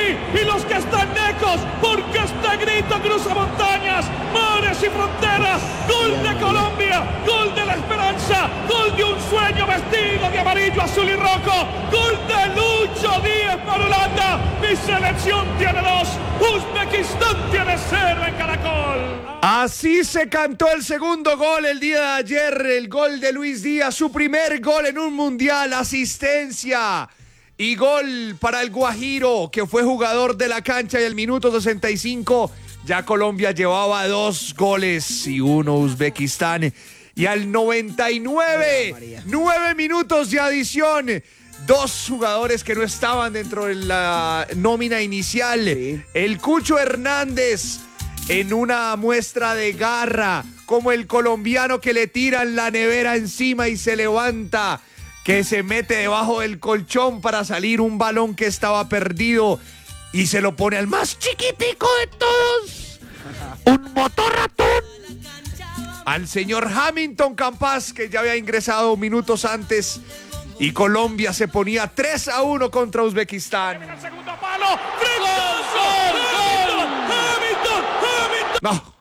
sí, y los que están lejos, porque este grito cruza montañas, mares y fronteras. Gol de Colombia, gol de la esperanza, gol de un sueño vestido de amarillo, azul y rojo, gol de Lucho Díaz para Holanda. Mi selección tiene 2, Uzbekistán tiene 0 en Caracol. Así se cantó el segundo gol el día de ayer, el gol de Luis Díaz, su primer gol en un mundial, asistencia y gol para el Guajiro, que fue jugador de la cancha, y al minuto 65 ya Colombia llevaba 2 goles y 1 Uzbekistán, y al 99, 9 minutos de adición, 2 jugadores que no estaban dentro de la nómina inicial, sí. El Cucho Hernández, en una muestra de garra, como el colombiano que le tiran la nevera encima y se levanta, que se mete debajo del colchón para salir un balón que estaba perdido y se lo pone al más chiquitico de todos, un motor ratón, al señor Hamilton Campas, que ya había ingresado minutos antes, y Colombia se ponía 3-1 contra Uzbekistán. El segundo palo, ¡gol! No.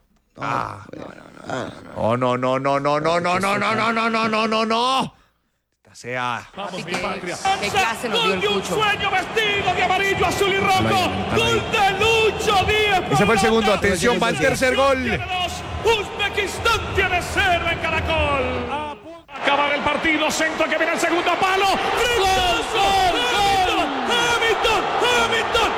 No. Sea. Vamos, mi patria. ¿Qué clase nos dio el Gol de un Cucho? sueño vestido de amarillo, azul y rojo. Gol de Lucho Díaz. Ese fue el segundo. Atención, va el tercer gol. Uzbekistán tiene 0 en Caracol. A punto de acabar el partido. Centro que viene el segundo palo. ¡Gol! Hamilton.